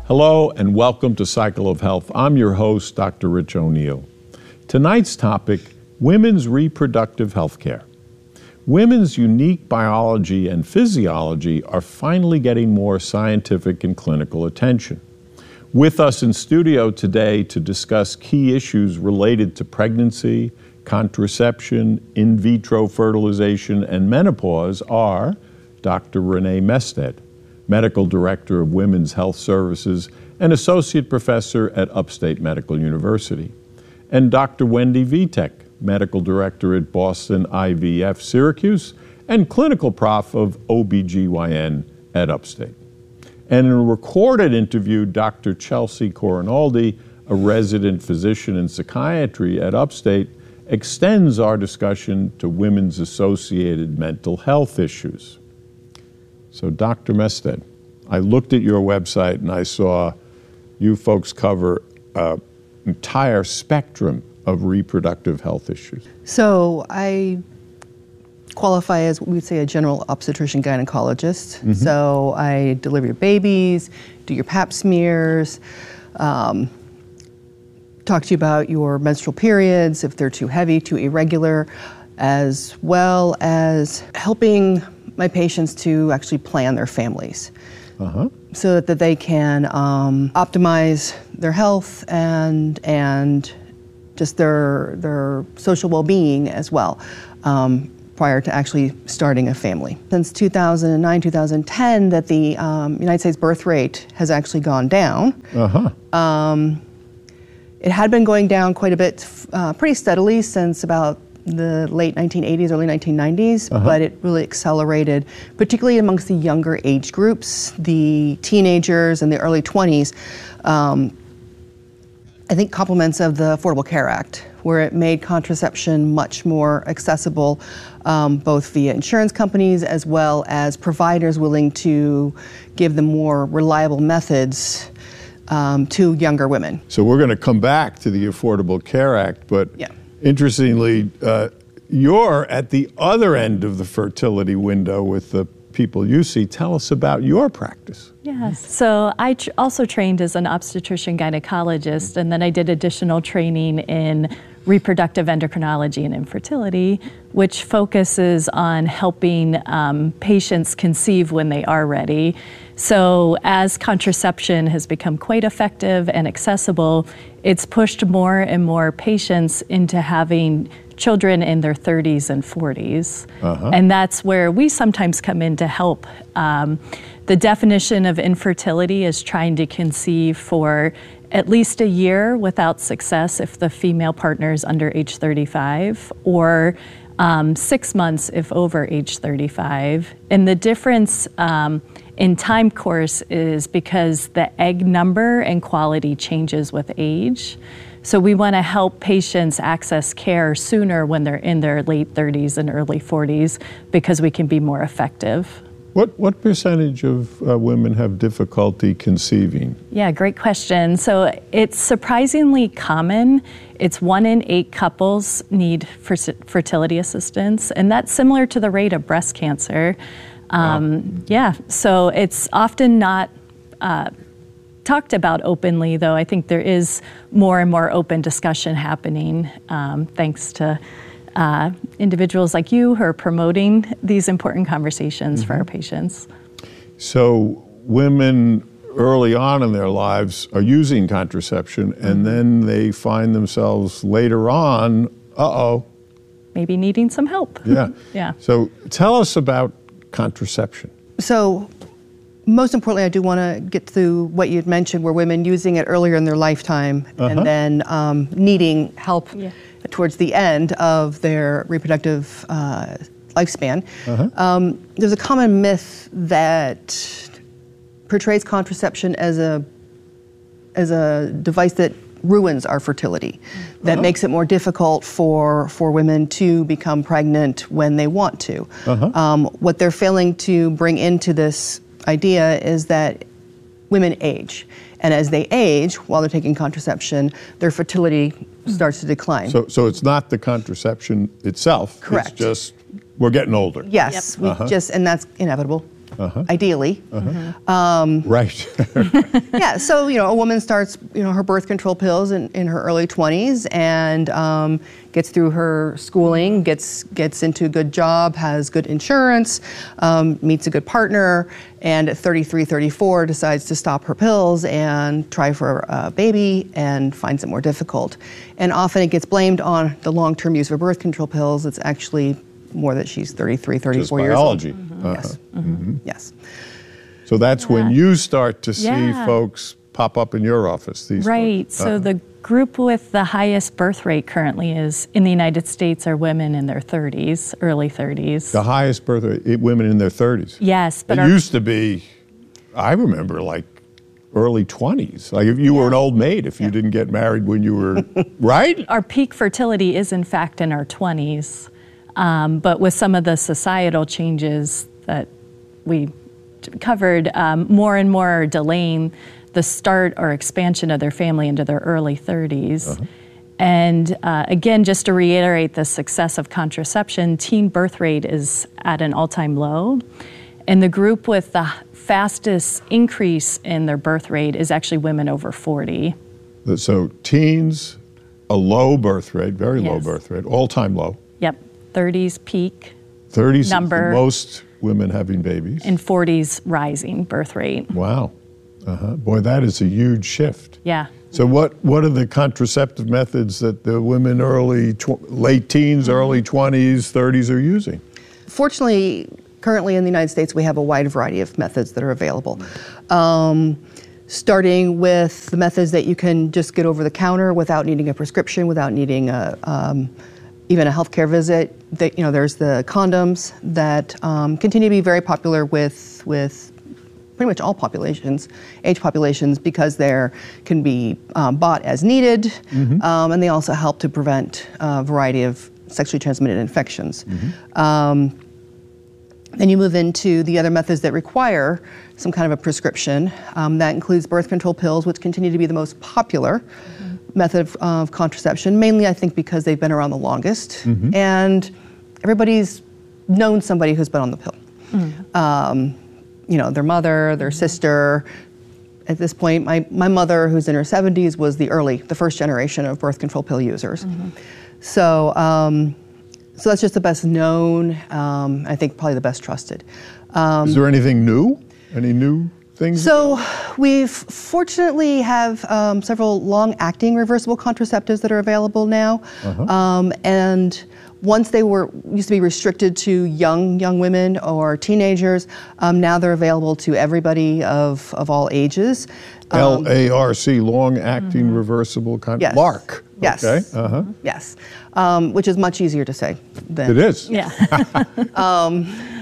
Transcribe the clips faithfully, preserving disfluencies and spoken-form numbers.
Hello and welcome to Cycle of Health. I'm your host, Doctor Rich O'Neill. Tonight's topic, women's reproductive health care. Women's unique biology and physiology are finally getting more scientific and clinical attention. With us in studio today to discuss key issues related to pregnancy, contraception, in vitro fertilization, and menopause are Doctor Renee Mestedt, Medical Director of Women's Health Services and Associate Professor at Upstate Medical University, and Doctor Wendy Vitek, Medical Director at Boston I V F Syracuse and Clinical Prof of O B G Y N at Upstate. And in a recorded interview, Doctor Chelsea Corinaldi, a resident physician in psychiatry at Upstate, extends our discussion to women's associated mental health issues. So, Doctor Mestedt, I looked at your website and I saw you folks cover an entire spectrum of reproductive health issues. So I qualify as, we'd say, a general obstetrician gynecologist. Mm-hmm. So I deliver your babies, do your pap smears, um, talk to you about your menstrual periods, if they're too heavy, too irregular, as well as helping my patients to actually plan their families. Uh-huh. So that, that they can um, optimize their health and and just their their social well-being as well, um, prior to actually starting a family. Since two thousand nine, two thousand ten, that the um, United States birth rate has actually gone down. Uh-huh. Um, it had been going down quite a bit, uh, pretty steadily since about the late nineteen eighties, early nineteen nineties, uh-huh. but it really accelerated, particularly amongst the younger age groups, the teenagers and the early twenties. Um, I think compliments of the Affordable Care Act, where it made contraception much more accessible, um, both via insurance companies as well as providers willing to give them more reliable methods um, to younger women. So we're going to come back to the Affordable Care Act, but yeah. Interestingly, uh, you're at the other end of the fertility window with the people you see. Tell us about your practice. Yes. So I tr- also trained as an obstetrician gynecologist, and then I did additional training in reproductive endocrinology and infertility, which focuses on helping um, patients conceive when they are ready. So as contraception has become quite effective and accessible, it's pushed more and more patients into having children in their thirties and forties. Uh-huh. And that's where we sometimes come in to help. Um, the definition of infertility is trying to conceive for at least a year without success if the female partner is under age thirty-five, or um, six months if over age thirty-five. And the difference um, in time course is because the egg number and quality changes with age. So we want to help patients access care sooner when they're in their late thirties and early forties because we can be more effective. What what percentage of uh, women have difficulty conceiving? Yeah, great question. So it's surprisingly common. It's one in eight couples need fertility assistance, and that's similar to the rate of breast cancer. Um, wow. Yeah, so it's often not uh, talked about openly, though I think there is more and more open discussion happening um, thanks to uh, individuals like you who are promoting these important conversations mm-hmm. for our patients. So women early on in their lives are using contraception, and mm-hmm. then they find themselves later on, uh-oh. Maybe needing some help. Yeah. Yeah. So tell us about contraception. So most importantly, I do want to get to what you'd mentioned, where women using it earlier in their lifetime uh-huh. and then um, needing help yeah. towards the end of their reproductive uh, lifespan. Uh-huh. Um, there's a common myth that portrays contraception as a as a device that ruins our fertility, that uh-huh. makes it more difficult for, for women to become pregnant when they want to. Uh-huh. Um, what they're failing to bring into this idea is that women age, and as they age, while they're taking contraception, their fertility starts to decline. So, so it's not the contraception itself. Correct. It's just we're getting older. Yes, Yep. we uh-huh. just, and that's inevitable. Uh-huh. ideally. Uh-huh. Um, right. Yeah, so, you know, a woman starts, you know, her birth control pills in, in her early twenties and um, gets through her schooling, gets gets into a good job, has good insurance, um, meets a good partner, and at thirty-three, thirty-four decides to stop her pills and try for a baby and finds it more difficult. And often it gets blamed on the long-term use of birth control pills. It's actually more that she's thirty-three, thirty-four Just years old. biology. Mm-hmm. Uh-huh. Yes. Mm-hmm. Yes. So that's Yeah. when you start to see Yeah. folks pop up in your office. These Right. folks. So Uh-huh. the group with the highest birth rate currently is in the United States are women in their thirties, early thirties. The highest birth rate, it- women in their thirties. Yes, but It our, used to be, I remember, like early twenties. Like if you were an old maid, if you didn't get married when you were, right? our peak fertility is in fact in our twenties. Um, but with some of the societal changes that we covered, um, more and more are delaying the start or expansion of their family into their early thirties. Uh-huh. And uh, again, just to reiterate the success of contraception, teen birth rate is at an all-time low. And the group with the fastest increase in their birth rate is actually women over forty. So teens, a low birth rate, very low Yes. birth rate, all-time low. Yep, thirties peak, thirties, Number. most women having babies. and forties rising birth rate. Wow. Uh-huh. Boy, that is a huge shift. Yeah. So what, what are the contraceptive methods that the women early, tw- late teens, early twenties, thirties are using? Fortunately, currently in the United States, we have a wide variety of methods that are available. Um, starting with the methods that you can just get over the counter without needing a prescription, without needing a, um, even a healthcare visit. That, you know, there's the condoms that um, continue to be very popular with with pretty much all populations, age populations, because they can be um, bought as needed, mm-hmm. um, and they also help to prevent a variety of sexually transmitted infections. Mm-hmm. Um, then you move into the other methods that require some kind of a prescription. Um, that includes birth control pills, which continue to be the most popular mm-hmm. method of, of contraception, mainly I think because they've been around the longest, mm-hmm. and everybody's known somebody who's been on the pill. Mm-hmm. Um, you know, their mother, their sister. At this point, my, my mother, who's in her seventies, was the early, the first generation of birth control pill users. Mm-hmm. So, um, so that's just the best known, um, I think probably the best trusted. Um, Is there anything new? Any new things? So we've fortunately have um, several long-acting reversible contraceptives that are available now. Uh-huh. Um, and once they were used to be restricted to young young women or teenagers, um, now they're available to everybody of, of all ages. Um, L A R C, long-acting mm-hmm. reversible con- yes. LARC. Yes. Okay. Uh-huh. Yes. Um, which is much easier to say than it is. Yeah. um,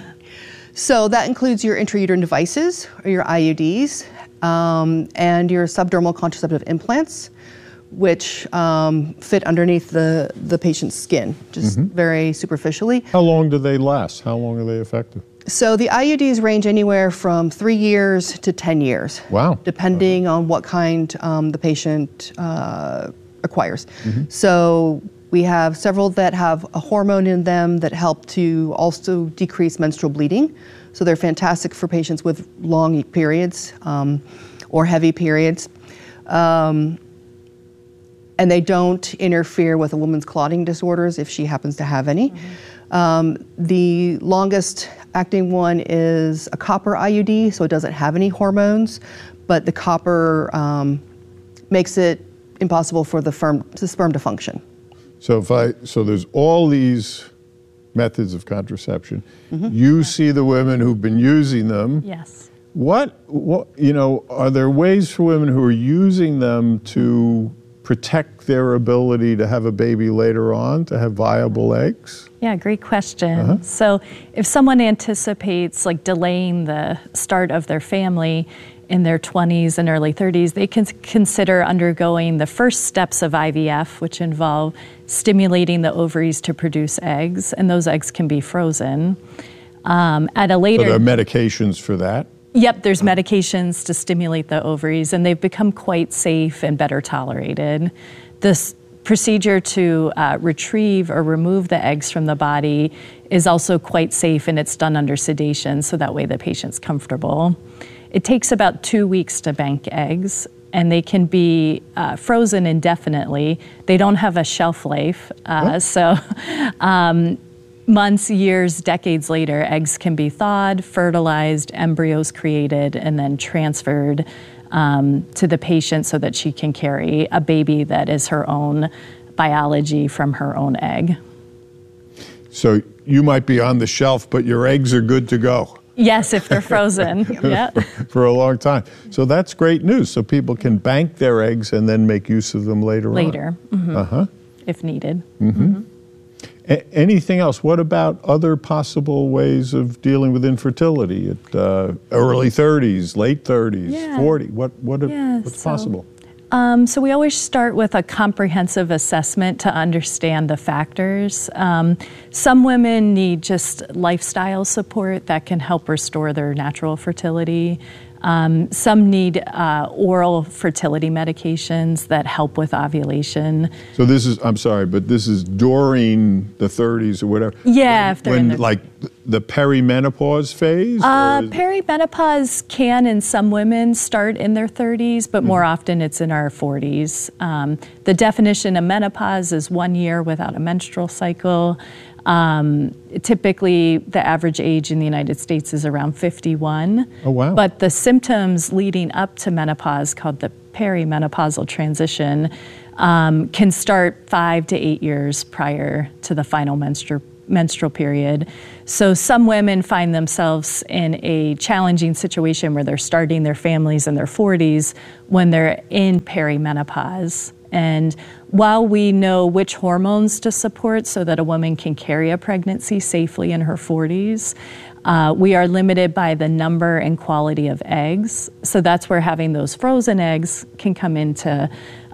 so that includes your intrauterine devices, or your I U Ds, um, and your subdermal contraceptive implants, which um, fit underneath the, the patient's skin, just mm-hmm. very superficially. How long do they last? How long are they effective? So the I U Ds range anywhere from three years to ten years. Wow. Depending on what kind um, the patient uh, acquires. Mm-hmm. So we have several that have a hormone in them that help to also decrease menstrual bleeding. So they're fantastic for patients with long periods um, or heavy periods. Um, and they don't interfere with a woman's clotting disorders if she happens to have any. Mm-hmm. Um, the longest acting one is a copper I U D, so it doesn't have any hormones, but the copper um, makes it impossible for the, firm, the sperm to function. So if I so there's all these methods of contraception. Mm-hmm. You see the women who've been using them. Yes. What what you know, are there ways for women who are using them to protect their ability to have a baby later on, to have viable eggs? Yeah, great question. Uh-huh. So if someone anticipates like delaying the start of their family in their twenties and early thirties, they can consider undergoing the first steps of I V F, which involve stimulating the ovaries to produce eggs, and those eggs can be frozen. Um, at a later... So there are medications for that? Yep, there's medications to stimulate the ovaries, and they've become quite safe and better tolerated. This procedure to uh, retrieve or remove the eggs from the body is also quite safe, and it's done under sedation, so that way the patient's comfortable. It takes about two weeks to bank eggs, and they can be uh, frozen indefinitely. They don't have a shelf life, uh, so um, months, years, decades later, eggs can be thawed, fertilized, embryos created, and then transferred um, to the patient so that she can carry a baby that is her own biology from her own egg. So you might be on the shelf, but your eggs are good to go. Yes, if they're frozen. Yeah. for, for a long time. So that's great news. So people can bank their eggs and then make use of them later, later. on. Later, mm-hmm. uh-huh. if needed. Mm-hmm. Mm-hmm. A- anything else? What about other possible ways of dealing with infertility at uh, early thirties, late thirties, yeah. forty? What what yeah, what's so, possible? Um, so we always start with a comprehensive assessment to understand the factors. Um, some women need just lifestyle support that can help restore their natural fertility. Um, some need uh, oral fertility medications that help with ovulation. So this is, I'm sorry, but this is during the thirties or whatever? Yeah, when, if they're when in their... like the perimenopause phase? Uh, perimenopause can, in some women, start in their thirties, but more mm-hmm. often it's in our forties. Um, the definition of menopause is one year without a menstrual cycle. Um, typically, the average age in the United States is around fifty-one. Oh, wow. But the symptoms leading up to menopause, called the perimenopausal transition, um, can start five to eight years prior to the final menstru- menstrual period. So some women find themselves in a challenging situation where they're starting their families in their forties when they're in perimenopause. And while we know which hormones to support so that a woman can carry a pregnancy safely in her forties, uh, we are limited by the number and quality of eggs. So that's where having those frozen eggs can come into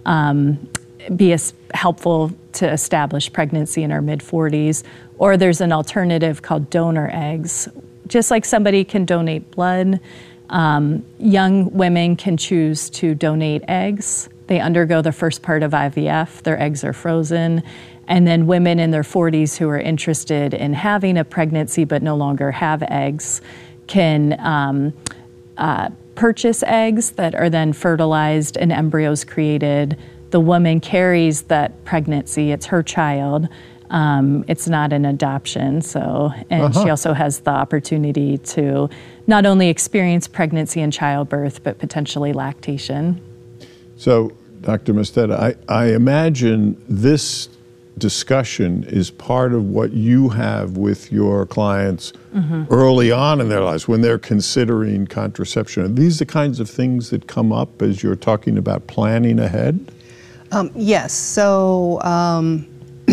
um, be as helpful to establish pregnancy in our mid-forties. Or there's an alternative called donor eggs. Just like somebody can donate blood, um, young women can choose to donate eggs. They undergo the first part of I V F, their eggs are frozen, and then women in their forties who are interested in having a pregnancy but no longer have eggs can um, uh, purchase eggs that are then fertilized and embryos created. The woman carries that pregnancy, it's her child. Um, it's not an adoption, so, and uh-huh. she also has the opportunity to not only experience pregnancy and childbirth, but potentially lactation. So, Doctor Mostetta, I, I imagine this discussion is part of what you have with your clients mm-hmm. early on in their lives when they're considering contraception. Are these the kinds of things that come up as you're talking about planning ahead? Um, yes. So um,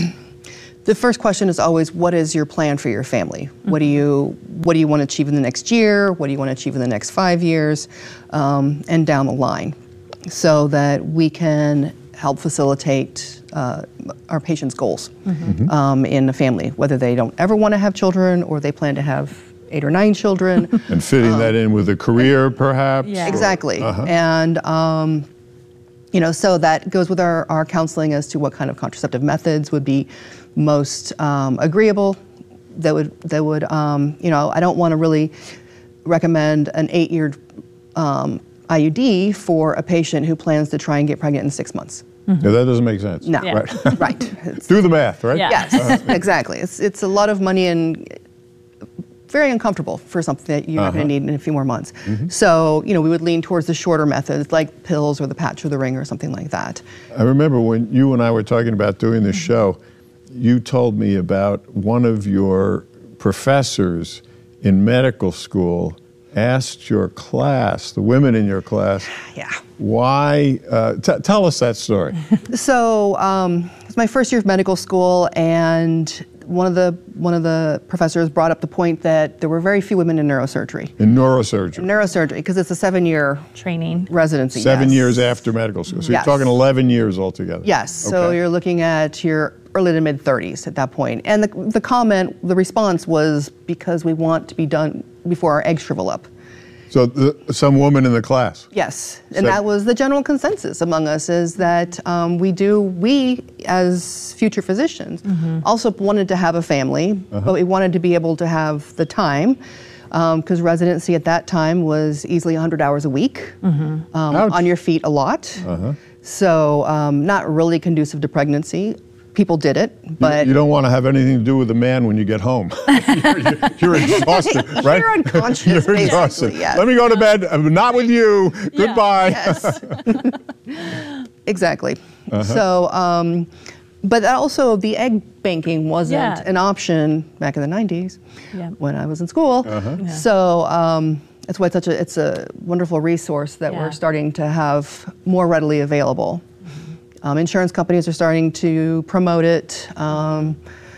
the first question is always, what is your plan for your family? Mm-hmm. What do you What do you want to achieve in the next year? What do you want to achieve in the next five years? Um, and down the line, so that we can help facilitate uh, our patients' goals mm-hmm. um, in the family, whether they don't ever want to have children or they plan to have eight or nine children. And fitting um, that in with a career, perhaps? Yeah. Exactly. Uh-huh. And, um, you know, so that goes with our, our counseling as to what kind of contraceptive methods would be most um, agreeable. That would, that would um, you know, I don't want to really recommend an eight-year um, I U D for a patient who plans to try and get pregnant in six months. Mm-hmm. Yeah, that doesn't make sense. No, yeah. right. right. It's, Do the math, right? Yeah. Yes, uh-huh. exactly. It's it's a lot of money and very uncomfortable for something that you're uh-huh. not going to need in a few more months. Mm-hmm. So, you know, we would lean towards the shorter methods like pills or the patch or the ring or something like that. I remember when you and I were talking about doing this mm-hmm. show, you told me about one of your professors in medical school asked your class, the women in your class, yeah. why, uh, t- tell us that story. So um, it was my first year of medical school, and one of the one of the professors brought up the point that there were very few women in neurosurgery. In neurosurgery? In neurosurgery, because it's a seven-year training residency. Seven yes. years after medical school. So yes. you're talking eleven years altogether. Yes, okay. So you're looking at your early to mid-thirties at that point. And the, the comment, the response was because we want to be done before our eggs shrivel up. So the, some woman in the class. Yes, and So- that was the general consensus among us, is that um, we do, we as future physicians also wanted to have a family, but we wanted to be able to have the time, because residency at that time was easily one hundred hours a week, um, Ouch. on your feet a lot. So um, not really conducive to pregnancy. People did it, but You don't want to have anything to do with a man when you get home. you're, you're, you're exhausted, right? You're unconscious, You're basically, exhausted. yes. Let me go to bed. I'm not with you. Goodbye. Yes. Exactly. So, um, but also the egg banking wasn't Yeah. an option back in the nineties Yeah. when I was in school. Yeah. So um, that's why it's such a it's a wonderful resource that Yeah. we're starting to have more readily available. Um, insurance companies are starting to promote it. Um,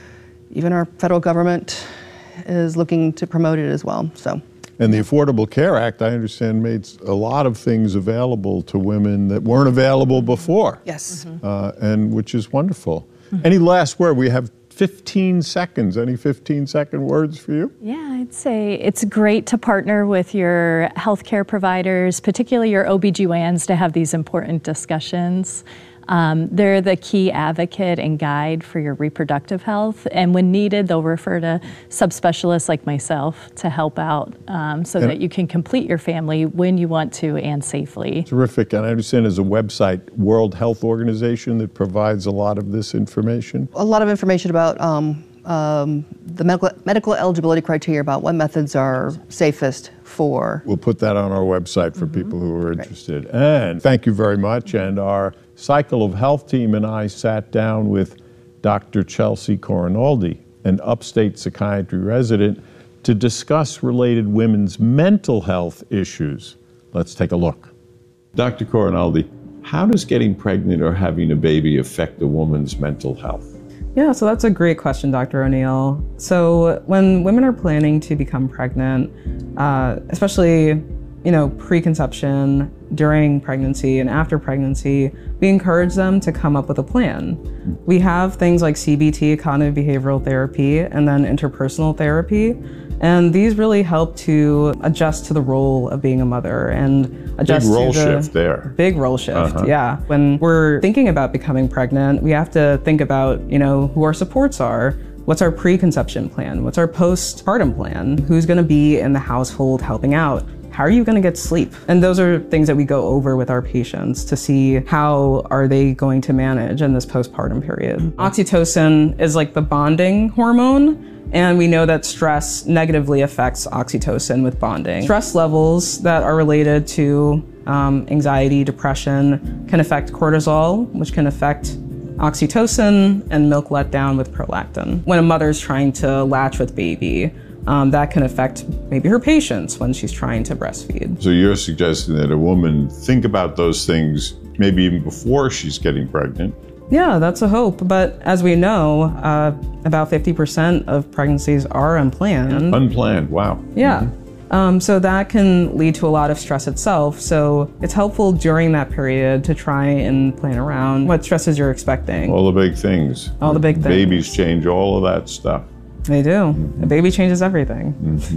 even our federal government is looking to promote it as well. So. And the Affordable Care Act, I understand, made a lot of things available to women that weren't available before. Yes. Uh, and which is wonderful. Any last word? We have fifteen seconds. Any fifteen second words for you? Yeah, I'd say it's great to partner with your healthcare providers, particularly your O B G Y Ns, to have these important discussions. Um, they're the key advocate and guide for your reproductive health, and when needed, they'll refer to subspecialists like myself to help out um, so And- that you can complete your family when you want to and safely. Terrific. And I understand there's a website, World Health Organization, that provides a lot of this information. A lot of information about um, um, the medical, medical eligibility criteria about what methods are safest for. We'll put that on our website for people who are interested. And thank you very much. And our Cycle of Health team and I sat down with Doctor Chelsea Corinaldi, an upstate psychiatry resident, to discuss related women's mental health issues. Let's take a look. Doctor Corinaldi, how does getting pregnant or having a baby affect a woman's mental health? Yeah, so that's a great question, Doctor O'Neill. So when women are planning to become pregnant, uh, especially, you know, preconception, during pregnancy, and after pregnancy, we encourage them to come up with a plan. We have things like C B T, cognitive behavioral therapy, and then interpersonal therapy. And these really help to adjust to the role of being a mother and adjust Big role to the shift there. Big role shift, Uh-huh. yeah. When we're thinking about becoming pregnant, we have to think about, you know, who our supports are. What's our preconception plan? What's our postpartum plan? Who's going to be in the household helping out? How are you going to get sleep? And those are things that we go over with our patients to see how are they going to manage in this postpartum period. Oxytocin is like the bonding hormone. And we know that stress negatively affects oxytocin with bonding. Stress levels that are related to um, anxiety, depression can affect cortisol, which can affect oxytocin, and milk letdown with prolactin. When a mother's trying to latch with baby, um, that can affect maybe her patience when she's trying to breastfeed. So you're suggesting that a woman think about those things maybe even before she's getting pregnant. Yeah, that's a hope. But as we know, uh, about fifty percent of pregnancies are unplanned. Unplanned, wow. Yeah. Um, so that can lead to a lot of stress itself. So it's helpful during that period to try and plan around what stresses you're expecting. All the big things. All the big things. Babies change all of that stuff. They do. A baby changes everything.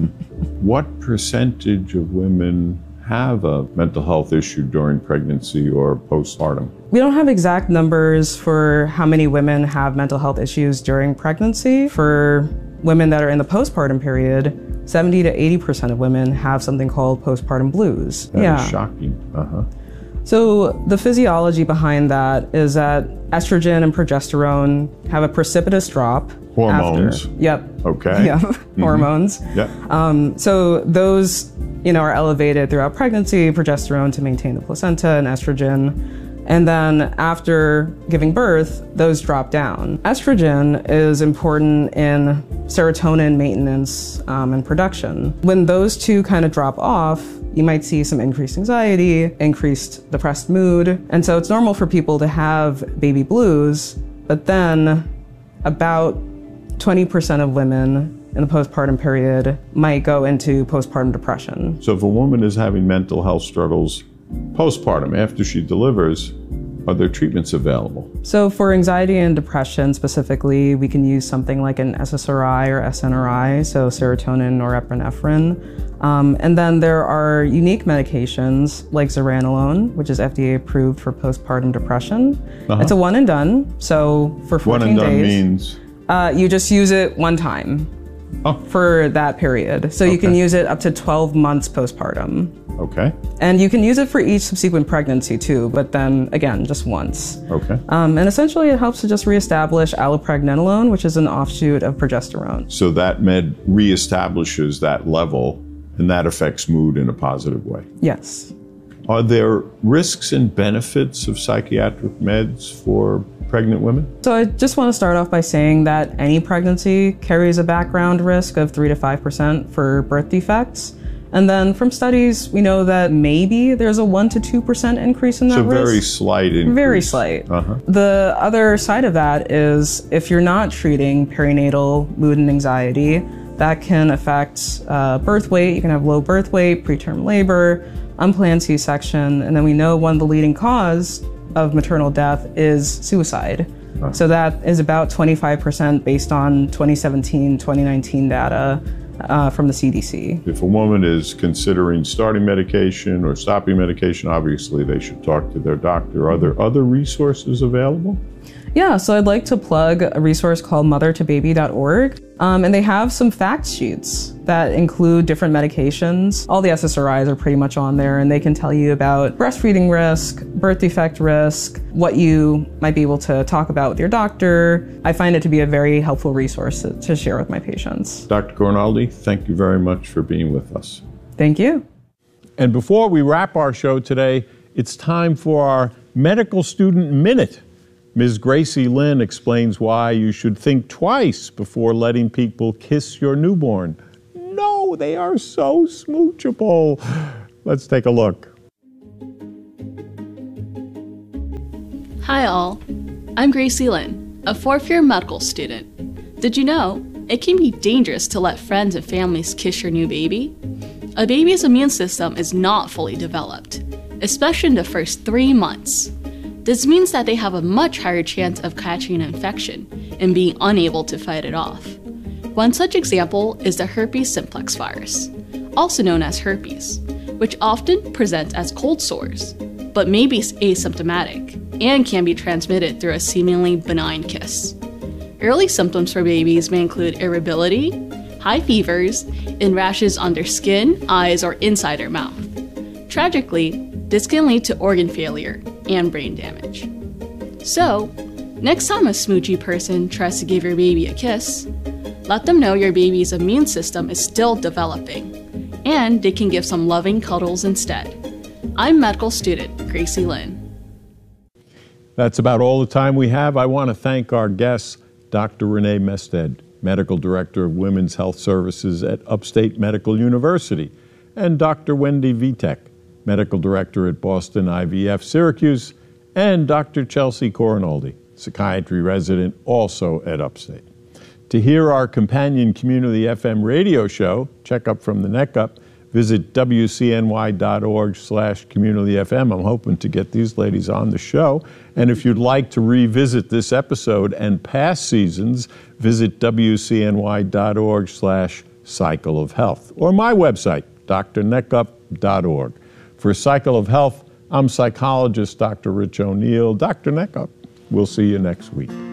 What percentage of women have a mental health issue during pregnancy or postpartum? We don't have exact numbers for how many women have mental health issues during pregnancy. For women that are in the postpartum period, seventy to eighty percent of women have something called postpartum blues. That yeah. is shocking. Uh-huh. So the physiology behind that is that estrogen and progesterone have a precipitous drop. Hormones. After. Yep. Okay. Yeah. Hormones. Yeah. Um, so those, you know, are elevated throughout pregnancy, progesterone to maintain the placenta, and estrogen. And then after giving birth, those drop down. Estrogen is important in serotonin maintenance um, and production. When those two kind of drop off, you might see some increased anxiety, increased depressed mood. And so it's normal for people to have baby blues, but then about twenty percent of women in the postpartum period might go into postpartum depression. So if a woman is having mental health struggles postpartum, after she delivers, are there treatments available? So for anxiety and depression specifically, we can use something like an S S R I or S N R I, so serotonin or epinephrine. Um, and then there are unique medications like zuranolone, which is F D A approved for postpartum depression. Uh-huh. It's a one and done, so for fourteen days. One and days, done means? Uh, you just use it one time oh. for that period. So okay. you can use it up to twelve months postpartum. Okay. And you can use it for each subsequent pregnancy too, but then again, just once. Okay. Um, and essentially it helps to just reestablish allopregnanolone, which is an offshoot of progesterone. So that med reestablishes that level, and that affects mood in a positive way. Yes. Are there risks and benefits of psychiatric meds for pregnant women? So I just want to start off by saying that any pregnancy carries a background risk of three to five percent for birth defects. And then from studies, we know that maybe there's a one to two percent increase in that so risk. So very slight increase. Very slight. Uh-huh. The other side of that is if you're not treating perinatal mood and anxiety, that can affect uh, birth weight. You can have low birth weight, preterm labor, unplanned C-section, and then we know one of the leading cause of maternal death is suicide. Uh-huh. So that is about twenty-five percent based on twenty seventeen, twenty nineteen data. Uh, from the C D C. If a woman is considering starting medication or stopping medication, obviously they should talk to their doctor. Are there other resources available? Yeah, so I'd like to plug a resource called mother to baby dot org. Um, and they have some fact sheets that include different medications. All the S S R Is are pretty much on there, and they can tell you about breastfeeding risk, birth defect risk, what you might be able to talk about with your doctor. I find it to be a very helpful resource to, to share with my patients. Doctor Cornaldi, thank you very much for being with us. Thank you. And before we wrap our show today, it's time for our Medical Student Minute. Miz Gracie Lynn explains why you should think twice before letting people kiss your newborn. No, they are so smoochable. Let's take a look. Hi all, I'm Gracie Lynn, a fourth-year medical student. Did you know it can be dangerous to let friends and families kiss your new baby? A baby's immune system is not fully developed, especially in the first three months. This means that they have a much higher chance of catching an infection and being unable to fight it off. One such example is the herpes simplex virus, also known as herpes, which often presents as cold sores, but may be asymptomatic and can be transmitted through a seemingly benign kiss. Early symptoms for babies may include irritability, high fevers, and rashes on their skin, eyes, or inside their mouth. Tragically, this can lead to organ failure and brain damage. So, next time a smoochy person tries to give your baby a kiss, let them know your baby's immune system is still developing, and they can give some loving cuddles instead. I'm medical student Gracie Lynn. That's about all the time we have. I want to thank our guests, Doctor Renee Mested, Medical Director of Women's Health Services at Upstate Medical University, and Doctor Wendy Vitek, Medical Director at Boston I V F Syracuse, and Doctor Chelsea Cornaldi, Psychiatry Resident, also at Upstate. To hear our companion community F M radio show, Check Up from the Neck Up, visit W C N Y dot org slash community F M. I'm hoping to get these ladies on the show. And if you'd like to revisit this episode and past seasons, visit W C N Y dot org slash cycle of health, or my website, D R neckup dot org. For Cycle of Health, I'm psychologist Doctor Rich O'Neill. Doctor Neckup, we'll see you next week.